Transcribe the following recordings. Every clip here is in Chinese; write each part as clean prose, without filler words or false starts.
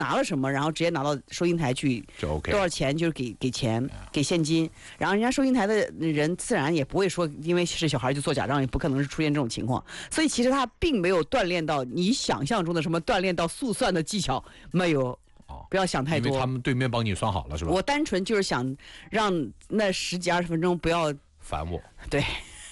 拿了什么，然后直接拿到收银台去， 就 OK， 多少钱就是给钱给现金，然后人家收银台的人自然也不会说因为是小孩就做假账，也不可能是出现这种情况，所以其实他并没有锻炼到你想象中的什么锻炼到速算的技巧，没有。不要想太多， 因为他们对面帮你算好了是吧？ 我单纯就是想让那10几20分钟不要烦我。 对，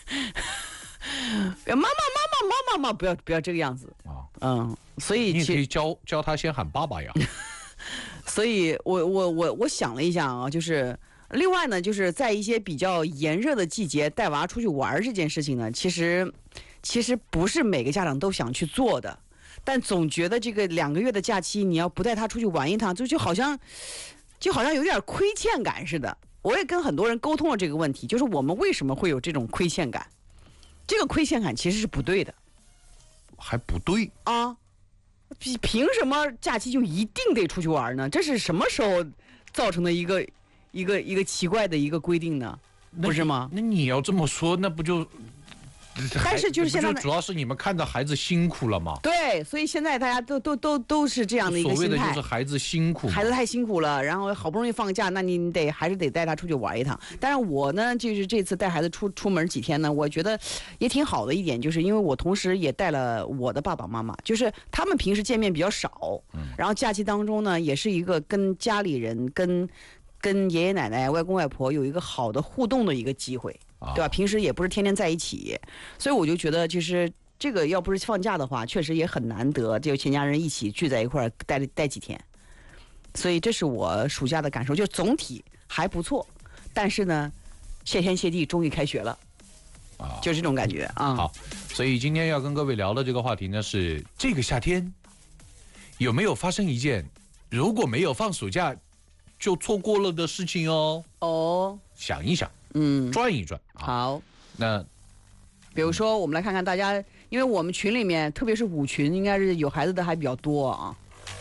妈妈，不要这个样子啊。所以你也可以教他先喊爸爸呀。 所以我想了一下啊，就是另外呢，就是在一些比较炎热的季节带娃出去玩这件事情呢，其实不是每个家长都想去做的。但总觉得这个2个月的假期，你要不带他出去玩一趟，就好像有点亏欠感似的。我也跟很多人沟通了这个问题，就是我们为什么会有这种亏欠感？这个亏欠感其实是不对的， 还不对啊？凭什么假期就一定得出去玩呢？这是什么时候造成的一个奇怪的一个规定呢？不是吗？ 那你要这么说，那不就？ 但是就是现在主要是你们看着孩子辛苦了嘛。 对，所以现在大家都是这样的一个心态。 所谓的就是孩子辛苦， 孩子太辛苦了，然后好不容易放假，那你还是得带他出去玩一趟。但是我呢，就是这次带孩子出门几天呢，我觉得也挺好的一点，就是因为我同时也带了我的爸爸妈妈，就是他们平时见面比较少，然后假期当中呢，也是一个跟家里人跟爷爷奶奶、外公外婆有一个好的互动的一个机会，对吧？平时也不是天天在一起，所以我就觉得就是这个要不是放假的话，确实也很难得，就全家人一起聚在一块儿待几天。所以这是我暑假的感受，就总体还不错。但是呢，谢天谢地，终于开学了，就这种感觉啊。 好，所以今天要跟各位聊的这个话题呢，是这个夏天有没有发生一件如果没有放暑假就错过了的事情哦。想一想，转一转。 好， 那比如说我们来看看大家，因为我们群里面，特别是5群，应该是有孩子的还比较多啊。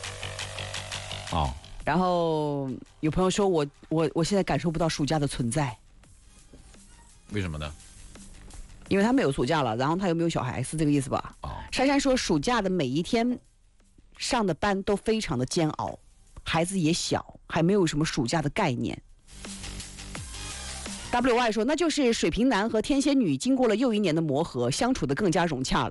然后有朋友说我现在感受不到暑假的存在， 为什么呢？ 因为他没有暑假了，然后他又没有小孩，是这个意思吧？珊珊说暑假的每一天上的班都非常的煎熬，孩子也小，还没有什么暑假的概念。WY 说那就是水瓶男和天仙女经过了又一年的磨合，相处的更加融洽了。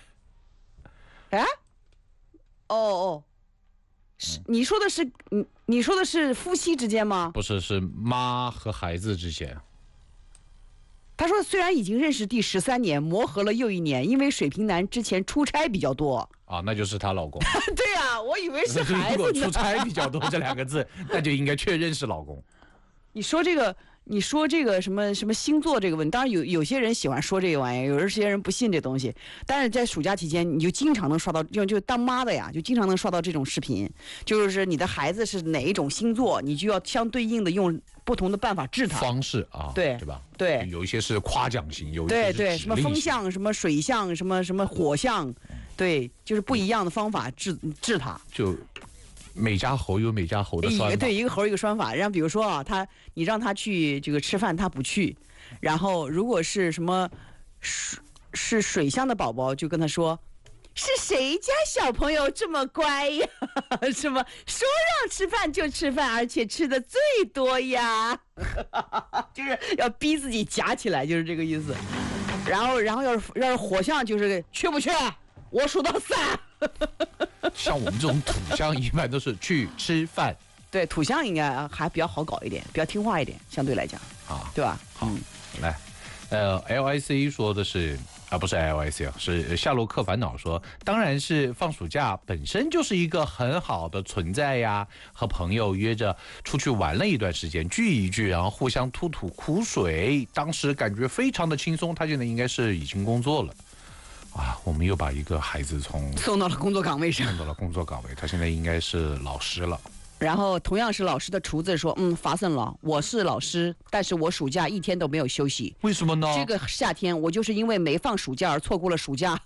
你说的是夫妻之间吗？ 不是，是妈和孩子之间。 他说虽然已经认识第13年，磨合了又一年，因为水瓶男之前出差比较多。 那就是她老公。 对啊，我以为是孩子呢。如果出差比较多这2个字，那就应该确认是老公。 你说这个什么星座这个问题，当然有些人喜欢说这个玩意儿，有些人不信这东西。但是在暑假期间，你就经常能刷到，就当妈的呀，就经常能刷到这种视频，就是你的孩子是哪一种星座，你就要相对应的用不同的办法治他。方式啊， 对吧？ 对， 有一些是夸奖型，有一些是对，什么风象、什么水象、什么火象，对，就是不一样的方法治他。 就每家猴有每家猴的算法， 对，一个猴一个算法。然后比如说啊，你让他去这个吃饭，他不去。然后如果是什么是水象的宝宝，就跟他说，是谁家小朋友这么乖呀？什么说让吃饭就吃饭，而且吃的最多呀？就是要逼自己夹起来，就是这个意思。然后要是火象，就是去不去？我数到3。 像我们这种土象一般都是去吃饭。 对，土象应该还比较好搞一点，比较听话一点，相对来讲对吧？ 好，来，LIC 说的是不是 LIC 是夏洛克烦恼说，当然是放暑假本身就是一个很好的存在呀，和朋友约着出去玩了一段时间，聚一聚，然后互相吐苦水，当时感觉非常的轻松。他现在应该是已经工作了。我们又把一个孩子送到了工作岗位上， 他现在应该是老师了。 然后同样是老师的厨子说，发生了，我是老师，但是我暑假1天都没有休息。 为什么呢？ 这个夏天我就是因为没放暑假而错过了暑假。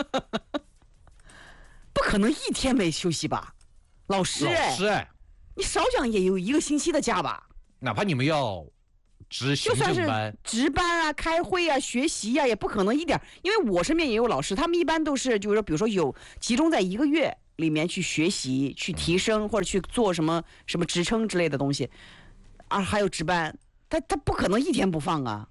不可能1天没休息吧？老师你少讲也有1个星期的假吧？ 哪怕你们要值行政班， 就算是值班啊、开会啊、学习啊，也不可能一点。因为我身边也有老师，他们一般都是就是说，比如说有集中在1个月里面去学习、去提升或者去做什么什么职称之类的东西，还有值班，他不可能一天不放啊。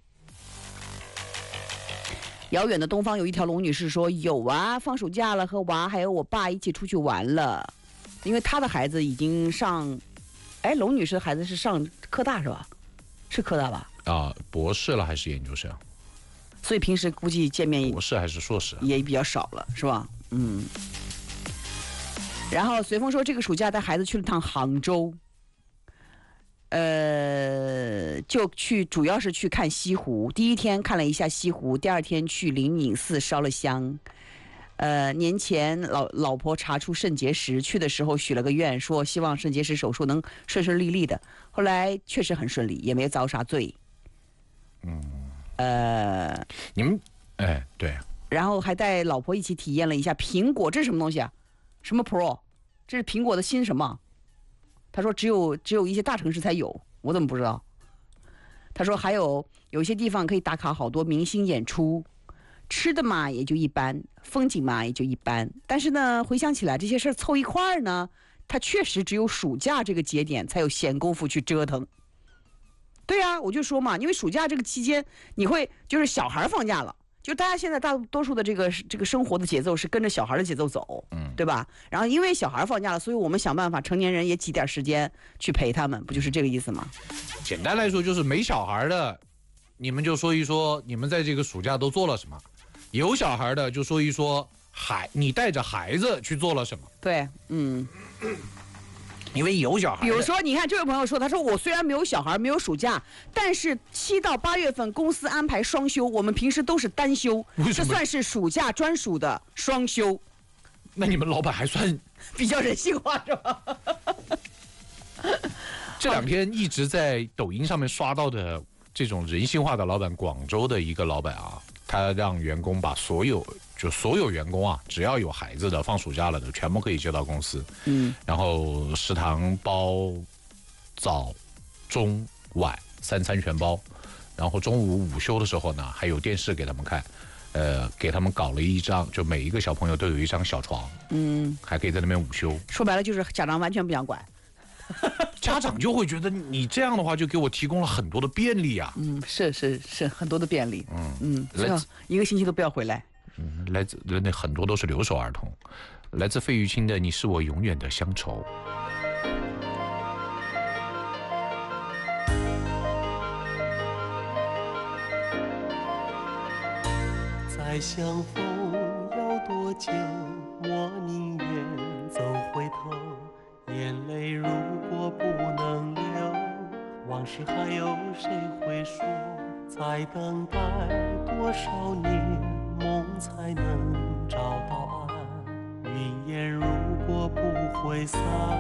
遥远的东方有一条龙女士说：“有啊，放暑假了，和娃还有我爸一起出去玩了。因为她的孩子已经上，龙女士的孩子是上科大是吧？是科大吧？ 博士了还是研究生？ 所以平时估计见面博士还是硕士也比较少了，是吧？嗯。然后随风说，这个暑假带孩子去了趟杭州。”就主要是去看西湖。第一天看了一下西湖，第二天去灵隐寺烧了香。年前老婆查出肾结石，去的时候许了个愿，说希望肾结石手术能顺顺利利的。后来确实很顺利，也没遭啥罪。 你们对。 然后还带老婆一起体验了一下苹果，这是什么东西啊？什么 Pro？ 这是苹果的新什么？他说只有一些大城市才有，我怎么不知道？他说还有些地方可以打卡好多明星演出，吃的嘛也就一般，风景嘛也就一般。但是呢，回想起来这些事儿凑一块儿呢，他确实只有暑假这个节点才有闲工夫去折腾。对啊，我就说嘛，因为暑假这个期间，你会就是小孩放假了。就大家现在大多数的这个生活的节奏是跟着小孩的节奏走，对吧？然后因为小孩放假了，所以我们想办法，成年人也挤点时间去陪他们，不就是这个意思吗？ 简单来说，就是没小孩的，你们就说一说你们在这个暑假都做了什么；有小孩的就说一说你带着孩子去做了什么。 对， 因为有小孩， 比如说，你看这位朋友说，他说我虽然没有小孩，没有暑假，但是7到8月份公司安排双休，我们平时都是单休，这算是暑假专属的双休。 那你们老板还算比较人性化是吧？ 这2天一直在抖音上面刷到的这种人性化的老板，广州的一个老板啊，他让员工把所有员工啊，只要有孩子的放暑假了的，全部可以接到公司。然后食堂包早中晚3餐全包，然后中午午休的时候呢，还有电视给他们看。给他们搞了一张，就每一个小朋友都有一张小床，还可以在那边午休。 说白了就是家长完全不想管。 家长就会觉得你这样的话就给我提供了很多的便利啊。 是很多的便利。一个星期都不要回来。 来自那很多都是留守儿童。来自费玉清的《你是我永远的乡愁》。 再相逢要多久？我宁愿走回头。眼泪如果不能流，往事还有谁会说？再等待多少年，梦才能找到岸？云烟如果不会散，